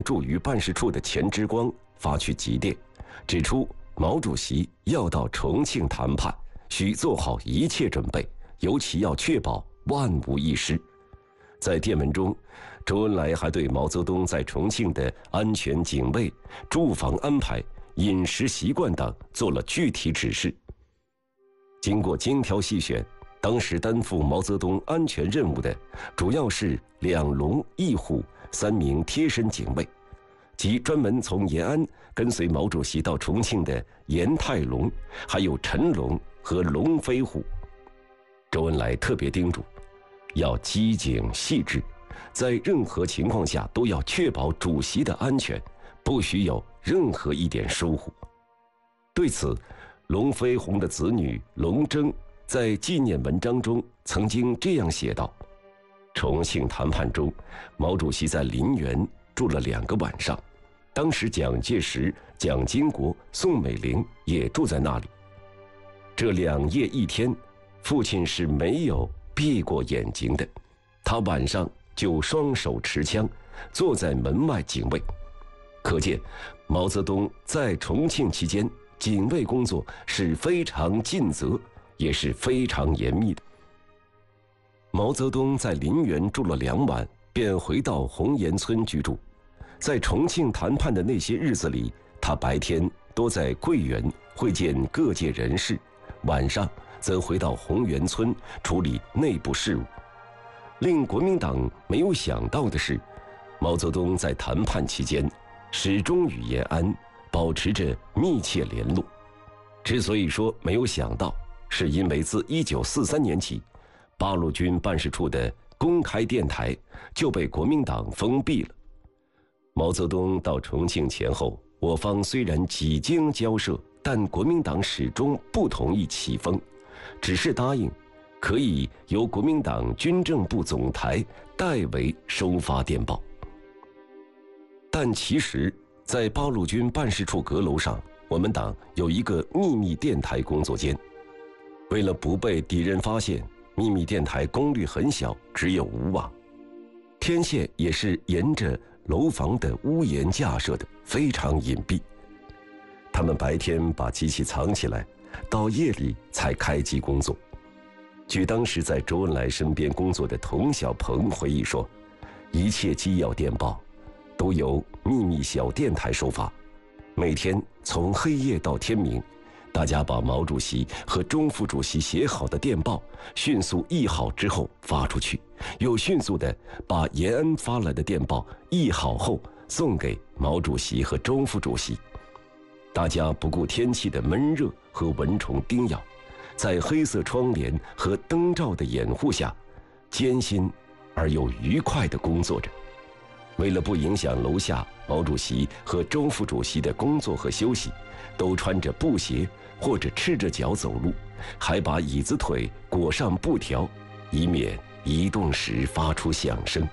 驻于办事处的钱之光发去急电，指出毛主席要到重庆谈判，需做好一切准备，尤其要确保万无一失。在电文中，周恩来还对毛泽东在重庆的安全警卫、住房安排、饮食习惯等做了具体指示。经过精挑细选，当时担负毛泽东安全任务的主要是2龙1虎3名贴身警卫，即专门从延安跟随毛主席到重庆的严泰龙，还有陈龙和龙飞虎。周恩来特别叮嘱，要机警细致，在任何情况下都要确保主席的安全，不许有任何一点疏忽。对此，龙飞鸿的子女龙征在纪念文章中曾经这样写道：重庆谈判中，毛主席在林园住了2个晚上，当时蒋介石、蒋经国、宋美龄也住在那里。这2夜1天，父亲是没有闭过眼睛的，他晚上就双手持枪，坐在门外警卫。可见，毛泽东在重庆期间，警卫工作是非常尽责，也是非常严密的。毛泽东在林园住了2晚，便回到红岩村居住。在重庆谈判的那些日子里，他白天多在桂园会见各界人士，晚上则回到红岩村处理内部事务。令国民党没有想到的是，毛泽东在谈判期间始终与延安保持着密切联络。之所以说没有想到，是因为自1943年起，八路军办事处的公开电台就被国民党封闭了。毛泽东到重庆前后，我方虽然几经交涉，但国民党始终不同意启封，只是答应可以由国民党军政部总台代为收发电报。但其实，在八路军办事处阁楼上，我们党有一个秘密电台工作间。为了不被敌人发现，秘密电台功率很小，只有5瓦，天线也是沿着楼房的屋檐架设的，非常隐蔽。他们白天把机器藏起来，到夜里才开机工作。据当时在周恩来身边工作的童小鹏回忆说，一切机要电报都由秘密小电台收发，每天从黑夜到天明，大家把毛主席和中副主席写好的电报迅速译好之后发出去，又迅速地把延安发来的电报译好后送给毛主席和中副主席。大家不顾天气的闷热和蚊虫叮咬，在黑色窗帘和灯罩的掩护下，艰辛而又愉快地工作着。为了不影响楼下毛主席和周副主席的工作和休息，都穿着布鞋或者赤着脚走路，还把椅子腿裹上布条，以免移动时发出响声。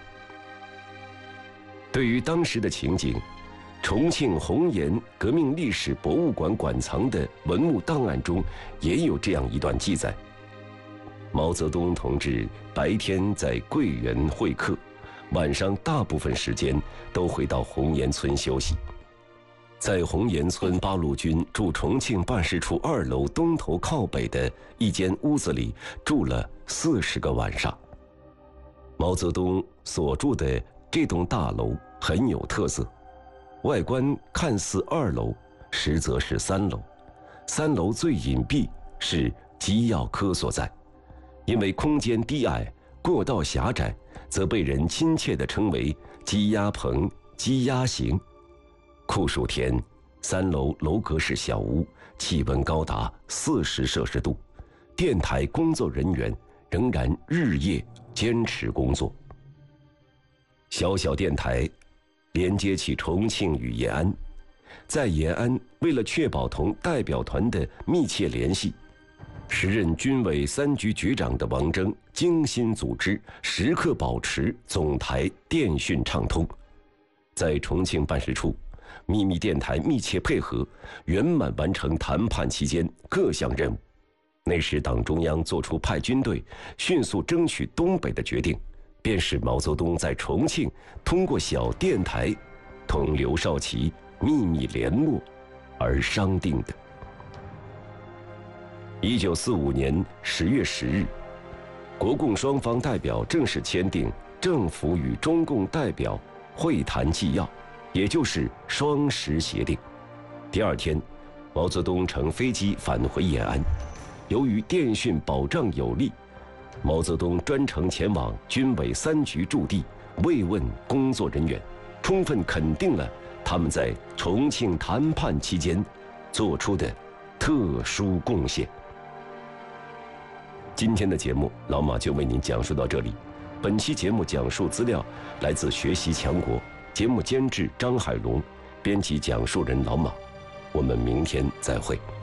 对于当时的情景，重庆红岩革命历史博物馆馆藏的文物档案中也有这样一段记载：毛泽东同志白天在桂园会客，晚上大部分时间都回到红岩村休息。在红岩村八路军驻重庆办事处2楼东头靠北的一间屋子里住了40个晚上。毛泽东所住的这栋大楼很有特色，外观看似2楼，实则是3楼。3楼最隐蔽，是机要科所在，因为空间低矮，过道狭窄，则被人亲切地称为机压棚、机压型。酷暑天，3楼楼阁式小屋，气温高达40摄氏度，电台工作人员仍然日夜坚持工作。小小电台连接起重庆与延安，在延安，为了确保同代表团的密切联系，时任军委3局局长的王征精心组织，时刻保持总台电讯畅通。在重庆办事处，秘密电台密切配合，圆满完成谈判期间各项任务。那时党中央作出派军队迅速争取东北的决定，便是毛泽东在重庆通过小电台同刘少奇秘密联络而商定的。1945年10月10日，国共双方代表正式签订政府与中共代表会谈纪要，也就是双十协定。第二天，毛泽东乘飞机返回延安。由于电讯保障有力，毛泽东专程前往军委3局驻地慰问工作人员，充分肯定了他们在重庆谈判期间做出的特殊贡献。今天的节目，老马就为您讲述到这里。本期节目讲述资料来自学习强国，节目监制张海龙，编辑讲述人老马。我们明天再会。